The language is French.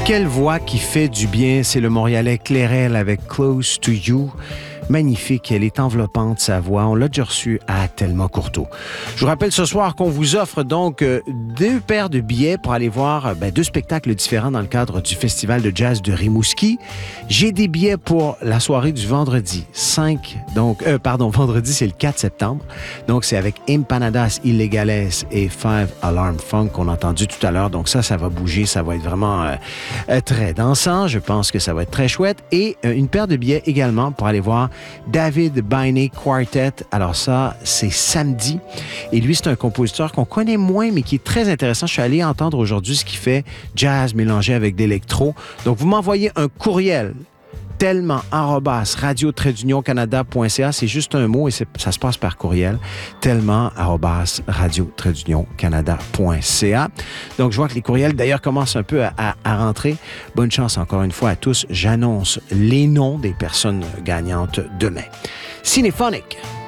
Quelle voix qui fait du bien, c'est le Montréalais Clairel avec Close to You. Magnifique, elle est enveloppante, sa voix. On l'a déjà reçue à Thelma Courteau. Je vous rappelle ce soir qu'on vous offre donc 2 paires de billets pour aller voir 2 spectacles différents dans le cadre du Festival de jazz de Rimouski. J'ai des billets pour la soirée du vendredi vendredi, c'est le 4 septembre. Donc, c'est avec Empanadas Illegales et Five Alarm Funk qu'on a entendu tout à l'heure. Donc, ça va bouger, ça va être vraiment très dansant. Je pense que ça va être très chouette. Et une paire de billets également pour aller voir David Bainey Quartet. Alors ça, c'est samedi. Et lui, c'est un compositeur qu'on connaît moins, mais qui est très intéressant. Je suis allé entendre aujourd'hui ce qu'il fait, jazz mélangé avec d'électro. Donc, vous m'envoyez un courriel, tellement@radio-canada.ca. C'est juste un mot et ça se passe par courriel. tellement@radio-canada.ca. Donc, je vois que les courriels, d'ailleurs, commencent un peu à rentrer. Bonne chance encore une fois à tous. J'annonce les noms des personnes gagnantes demain. Cinéphonique.